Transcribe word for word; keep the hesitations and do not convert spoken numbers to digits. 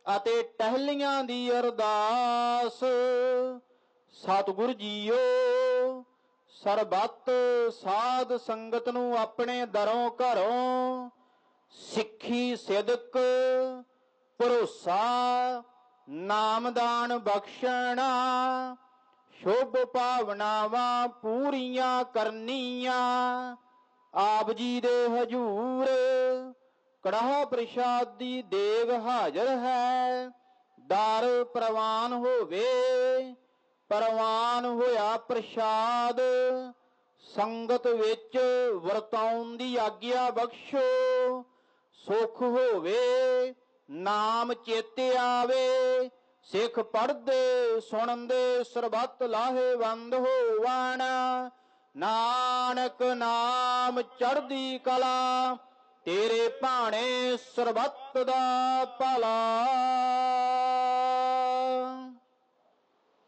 ਅਤੇ ਟਹਿਲੀਆਂ ਦੀ ਅਰਦਾਸ। ਸਤਿਗੁਰ ਜੀਓ ਸਰਬੱਤ ਸਾਧ ਸੰਗਤ ਨੂੰ ਆਪਣੇ ਦਰੋਂ ਘਰੋਂ ਸਿੱਖੀ ਸਿਦਕ ਭਰੋਸਾ ਨਾਮਦਾਨ ਬਖਸ਼ਣਾ, ਸ਼ੁਭ ਭਾਵਨਾਵਾਂ ਪੂਰੀਆਂ ਕਰਨੀਆਂ। ਆਪ ਜੀ ਦੇ ਹਜੂਰ ਕੜਾਹ ਪ੍ਰਸ਼ਾਦੀ ਦੇਗ ਹਾਜ਼ਰ ਹੈ। ਦਰ ਪ੍ਰਵਾਨ ਹੋਵੇ, ਪ੍ਰਵਾਨ ਹੋਇਆ ਪ੍ਰਸ਼ਾਦ। ਸੰਗਤ ਵਿੱਚ ਵਰਤਾਉਣ ਦੀ ਆਗਿਆ ਬਖਸ਼ੋ। ਸੁਖ ਹੋਵੇ ਨਾਮ ਚੇਤੇ ਆਵੇ, ਸਿੱਖ ਪੜ੍ਹਦੇ ਸੁਣਦੇ ਸਰਬੱਤ ਲਾਹੇਵੰਦ ਹੋਵਣ। ਨਾਨਕ ਨਾਮ ਚੜ੍ਹਦੀ ਕਲਾ, ਤੇਰੇ ਭਾਣੇ ਸਰਬੱਤ ਦਾ ਭਲਾ।